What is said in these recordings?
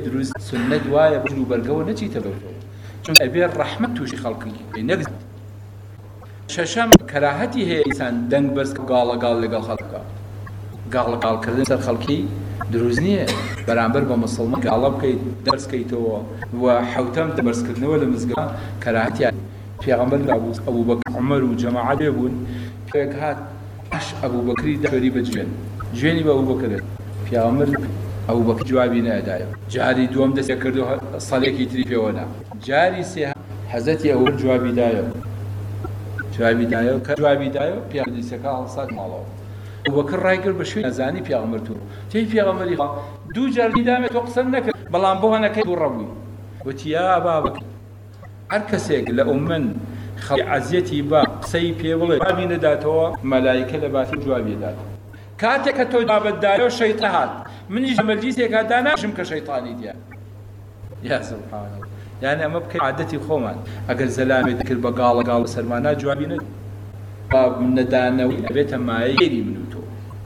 دروست سنت وایە بژن و بەرگەوە نەچیتە بەرەوە چون ئەبێ ڕەحمەت تووشی خەڵکی نەگزێت. شەشەم کەراهەتی هەیە ئینسان دەنگ بەرز گاڵەگاڵ لەگەڵ خەڵکە گاڵەگاڵکردن سەر خەڵکی دروست نییە بەرامبەر بە موسڵمان گاڵە بکەیت دەرسکەیتەوە و حەوتەم دەبەرزکردنەوە لە مزگەوت کەراهەتیان پێغەمبەر ئەبوبەکر عومەر و جەماعەت بوون پێک هات ئەش ئەبوبەکری دەوەری بە جوێنی بە ئەبوبەکر پێغەمبەر ئەبوبەکر جوابی نەدایە جاری دووەم دەستێ کردو سەڵێکی تری پێوەنا جاری سێ حەزەتی ئەوە جوابی دایە کە جوابی دایە پیاوەدیسەکە هەڵسات ماڵەوە ئەبوبەکر ڕای کرد بە شوێن نەزانی پێغەمبەر تو تێی پێغەمبەری دوو جار دیدامێت تۆ قسە نەکرد بەڵام بۆ هەنەکەی دوو ڕەبووی وتی یا ئەبابەکر هەر کەسێک لە ئومەن خەڵکی عەزیەتی بە قسەی پێ بڵێ جوابی نەداتەوە مەلایکە لە باتی جوابی دات کاتێک کە تۆ جوابت دایەوە شەیطان هات منیش مەجلیسێکا داناشم کە شەیطانی دیار یا سوبحان الله یعنی ئەمە بکەین عادەتی خۆمان ئەگەر زەلامێت کرد بە گاڵە سەرمانە جوابی نەدات نەدانەوەی ئەبێتە مایەی من و تۆ.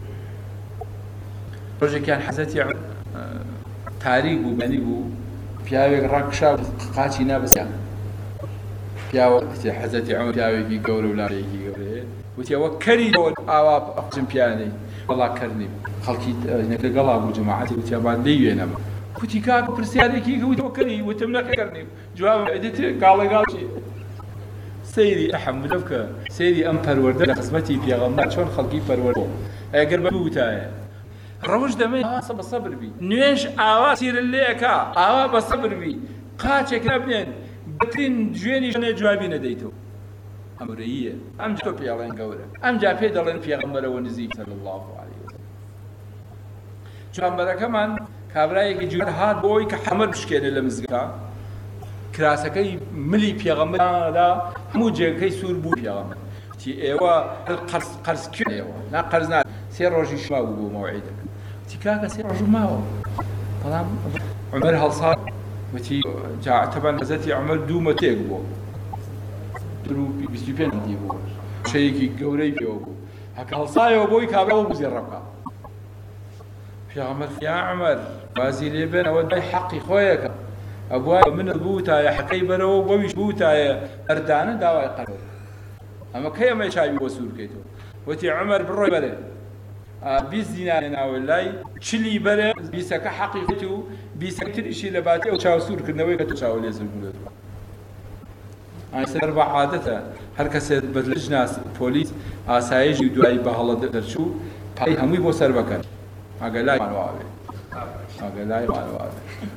ڕۆژێکیان حەزەتی تاریک بوو بەنی بوو پیاوێک ڕاکشا قاچی نابەسیان پیاوە حەزەتی عومەر پیاوێکی گەورە و لاڵەیەکی گەورەیە وتی ئەوە کەری ئاوا ئەقچم پیانەی وەڵا کەرنی خەڵکی لەگەڵا بوو جەماعەتی وتی ئەبا لێوێنەمە وتی کاک پرسیارێکی وتەوە کەری وتم نەکەرنی جواب ئەدێتێ گاڵێگاڵ چی سەیری ئەحەمدە بکە سەیری ئەم پەروەردە لە خزمەتی پێغەمبەر چۆن خەڵکی پەروەردە ئەگەر بوتایە ڕەوش دەمەی بە سەبر بی نوێژ ئاوا سیرە لێەکە ئاوا بە سەبر بی قاچێک نەبنێن بەترین جوێنی ژنێ جوابی نەدەیتەوە ئەمرەییە ئەم تۆ پێڵێن گەورە ئەم جا پێ دەڵێن پێغەمبەرەوە نزیک صلی الله علیه وسلم پێغەمبەرەکەمان کابرایەکی جوێن هات بۆی کە حەمەر بشکێنێ لە مزگەوت کراسەکەی ملی پێغەمبەردا هەموو جێگەکەی سوور بوو پێغەمبەر تی ئێوە قەرزکوێنەوە نا قەرز نا سێ ڕۆژی شما بوو مەوعیدەکە تی کاکە سێ ڕۆژ ماوە بەڵام عومەر هەڵسات وتی جا تەبەن حەزەتی عومەر دوو مەتێک بوو درو 25 بوو شەیەکی گەورەی پێوە بوو هەکە هەڵسایەوە بۆی کابراوە بزێڕە بکە پێغەمبەر یا عومەر بازی لێ بێن ئەوە دای حەقی خۆیەکە ئەبووە منت بووتایە حەقەی بەرەوە بۆویش بووتایە ئەردانە داوای قەرەوە ئەمە کەی ئەمە چاوی بۆ سوور بکەیتەوە وتی عومەر بڕۆی بەرێ 20 دینار ناوە لای چلی بەرێ 20ەکە حەقی خۆت و 20ەکە تریشی لە باتی ئەو چاوسوورکردنەوەی کە تۆ چاوە لێزر بووێتەوە ئایسەر بە عادەتە هەر کەسێت بەرلژناس پۆلیس ئاسایشی دوایی بە هەڵە دەرچوو پای هەمووی بۆ سەر بەکەن ئاگەلای مانەوابێ ئاگەلای مانەوابێ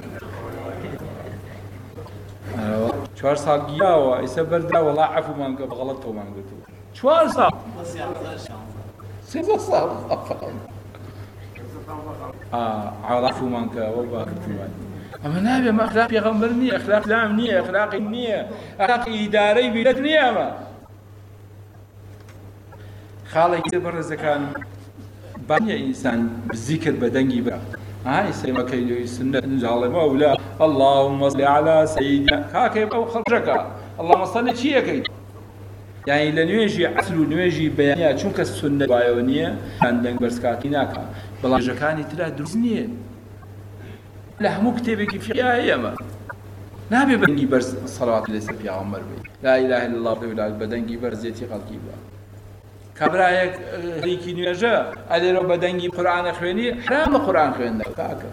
4 ساڵ گیاوە ئیسە بەردا وەڵا عەفومان کە بەغەڵەت تۆمان گرتووە 4 ساڵ 13 ساڵ عەفومان کە ئەوە باکردومان ئەمە نابێ ئەمە ئەخلاق پێغەمبەر نییە ئەخلاق ئیسلام نییە ئەخلاقی نییە ئەخلاقی ئیدارەی میلەت نییە ئەمە خاڵێکی بەڕێزەکان با نییە ئینسان بزیکرد بە دەنگی بە ئیسەیمەکەی سنت جاڵێمە ولا اللهم صل على سيدنا كاكيب أو خرجك اللهم صل چیەکەی یعنی لە نوێژی عەسر و نوێژی بەیانیە چونکە سنت بایۆنیە هەن دەنگ بەرزکاتی ناکە بەڵام ژەکانی ترا دروست نییە لە هەموو کتێبێکی فقهی هەیە ئەمە نابێ بە دەنگی بەرز سەڵاوات لەسەر پێغەمبەر بێت لا إله إلا الله بە دەنگی بەرزێتی خەڵکی بە کابرایەک هەریکی نوێژە ئەلێرە بە دەنگی قورئان خوێنی حرامە قورئان خوێندن کاکە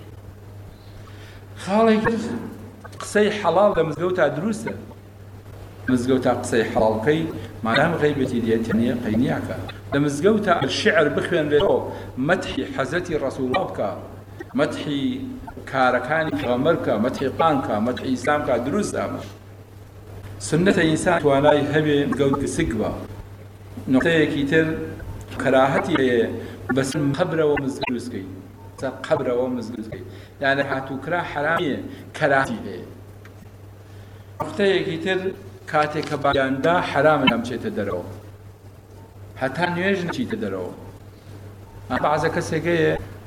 خاڵێکی قسەی حەڵاڵ لە مزگەوتا دروستە مزگەوتا قسەی حەڵاڵکەی مادام غەیبەتی دێتی نییە قەینیاکە لە مزگەوتا شعر بخوێنرێتەوە مەدحی حەزەتی ڕەسوڵڵاه بکە مەدحی کارەکانی پێغەمبەر بکە مەدحی قورئان بکە مەدحی ئیسلام بکە دروستە ئەمە سنەتە ئینسان توانای هەبێ مزگەوت گسک بە نقطەیەکی تر کەراهەتی هەیە بەسەر قەبرەوە مزگەوت دروستکەی بەسەر قەبرەوە مزگەوت دروستکەی یعنی هاتووکرا حرامە کەراهەتی هەیە نقطەیەکی تر کاتێک کە بایاندا حرامە لەم چێتە دەرەوە هەتا نوێژ نچیتە دەرەوە بەعزە کەسێک هەیە